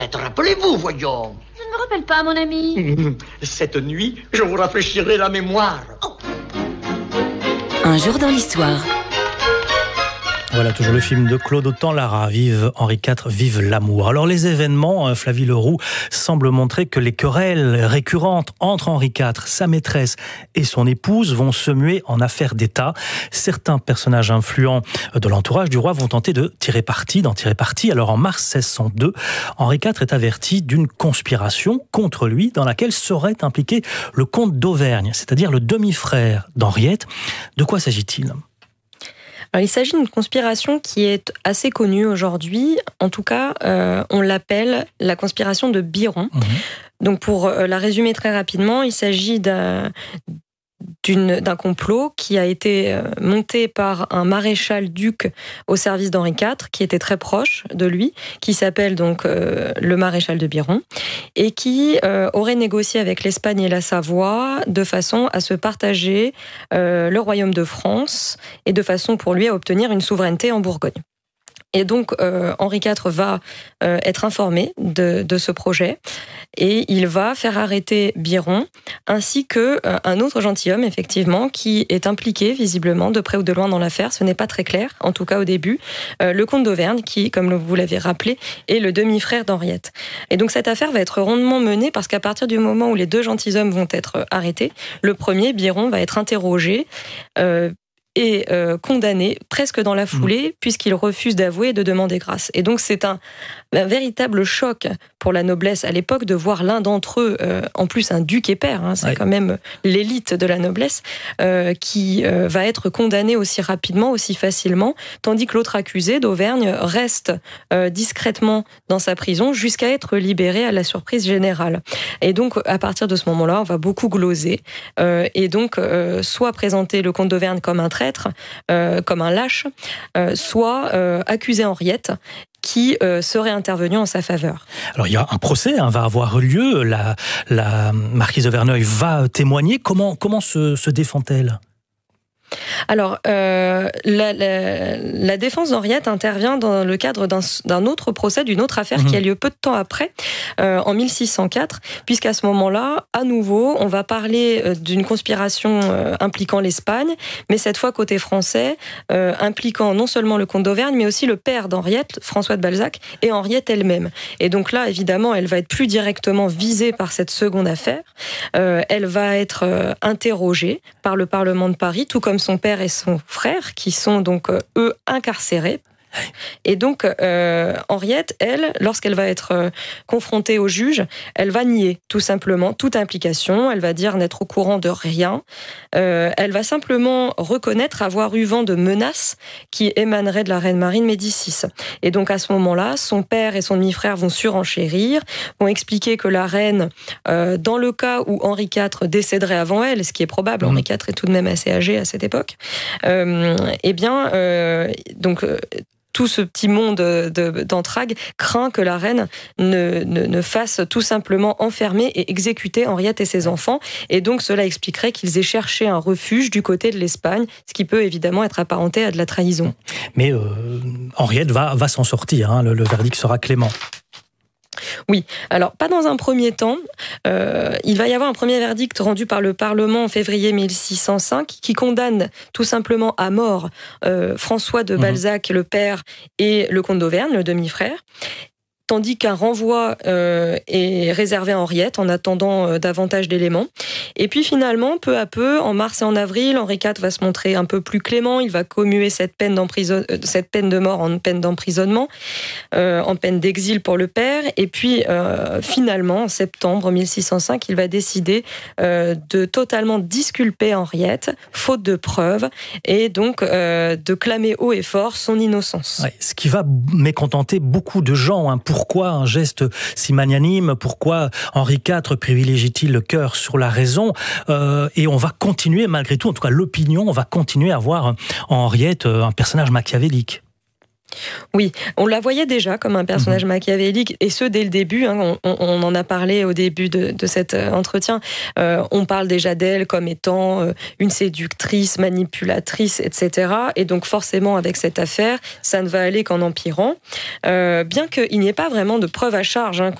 Rappelez-vous, voyons. Je ne me rappelle pas, mon ami. Cette nuit, je vous rafraîchirai la mémoire. Un jour dans l'histoire. Voilà, toujours le film de Claude Autant-Lara, Vive Henri IV, vive l'amour. Alors les événements, Flavie Leroux, semblent montrer que les querelles récurrentes entre Henri IV, sa maîtresse et son épouse vont se muer en affaires d'État. Certains personnages influents de l'entourage du roi vont tenter d'en tirer parti. Alors en mars 1602, Henri IV est averti d'une conspiration contre lui dans laquelle serait impliqué le comte d'Auvergne, c'est-à-dire le demi-frère d'Henriette. De quoi s'agit-il ? Alors, il s'agit d'une conspiration qui est assez connue aujourd'hui. En tout cas, on l'appelle la conspiration de Biron. Donc, pour la résumer très rapidement, il s'agit d'un complot qui a été monté par un maréchal-duc au service d'Henri IV, qui était très proche de lui, qui s'appelle donc le maréchal de Biron, et qui aurait négocié avec l'Espagne et la Savoie de façon à se partager le royaume de France et de façon pour lui à obtenir une souveraineté en Bourgogne. Et donc, Henri IV va être informé de ce projet et il va faire arrêter Biron ainsi qu'un autre gentilhomme, effectivement, qui est impliqué visiblement de près ou de loin dans l'affaire. Ce n'est pas très clair, en tout cas au début. Le comte d'Auvergne, qui, comme vous l'avez rappelé, est le demi-frère d'Henriette. Et donc, cette affaire va être rondement menée parce qu'à partir du moment où les deux gentilshommes vont être arrêtés, le premier, Biron, va être interrogé et condamné presque dans la foulée puisqu'il refuse d'avouer et de demander grâce. Et donc c'est un véritable choc pour la noblesse à l'époque de voir l'un d'entre eux, en plus un duc et père, c'est quand même l'élite de la noblesse, qui va être condamné aussi rapidement, aussi facilement, tandis que l'autre accusé d'Auvergne reste discrètement dans sa prison jusqu'à être libéré à la surprise générale. Et donc à partir de ce moment-là, on va beaucoup gloser et donc soit présenter le comte d'Auvergne comme un traître, comme un lâche, soit accuser Henriette qui serait intervenue en sa faveur. Alors il y a un procès, va avoir lieu, la marquise de Verneuil va témoigner. Comment se défend-elle ? Alors, la défense d'Henriette intervient dans le cadre d'un autre procès, d'une autre affaire qui a lieu peu de temps après, en 1604, puisqu'à ce moment-là, à nouveau, on va parler d'une conspiration impliquant l'Espagne, mais cette fois côté français, impliquant non seulement le comte d'Auvergne, mais aussi le père d'Henriette, François de Balzac, et Henriette elle-même. Et donc là, évidemment, elle va être plus directement visée par cette seconde affaire. Elle va être interrogée par le Parlement de Paris, tout comme son père et son frère, qui sont donc, eux, incarcérés. Et donc, Henriette, elle, lorsqu'elle va être confrontée au juge, elle va nier tout simplement toute implication, elle va dire n'être au courant de rien, elle va simplement reconnaître avoir eu vent de menaces qui émaneraient de la reine Marie de Médicis. Et donc à ce moment-là, son père et son demi-frère vont surenchérir, vont expliquer que la reine, dans le cas où Henri IV décéderait avant elle, ce qui est probable, Henri IV est tout de même assez âgé à cette époque, tout ce petit monde d'entragues craint que la reine ne fasse tout simplement enfermer et exécuter Henriette et ses enfants. Et donc cela expliquerait qu'ils aient cherché un refuge du côté de l'Espagne, ce qui peut évidemment être apparenté à de la trahison. Mais Henriette va s'en sortir, le verdict sera clément. Oui, alors pas dans un premier temps. Il va y avoir un premier verdict rendu par le Parlement en février 1605 qui condamne tout simplement à mort François de Balzac, le père, et le comte d'Auvergne, le demi-frère. Tandis qu'un renvoi est réservé à Henriette en attendant davantage d'éléments. Et puis finalement, peu à peu, en mars et en avril, Henri IV va se montrer un peu plus clément. Il va commuer cette peine de mort en peine d'emprisonnement, en peine d'exil pour le père. Et puis finalement, en septembre 1605, il va décider de totalement disculper Henriette, faute de preuves, et donc de clamer haut et fort son innocence. Ouais, ce qui va mécontenter beaucoup de gens. Pourquoi un geste si magnanime ? Pourquoi Henri IV privilégie-t-il le cœur sur la raison ? Et on va continuer, malgré tout, en tout cas l'opinion, on va continuer à voir en Henriette un personnage machiavélique. Oui, on la voyait déjà comme un personnage machiavélique, et ce dès le début. On en a parlé au début de cet entretien. On parle déjà d'elle comme étant une séductrice, manipulatrice, etc. Et donc forcément, avec cette affaire, ça ne va aller qu'en empirant. Bien qu'il n'y ait pas vraiment de preuve à charge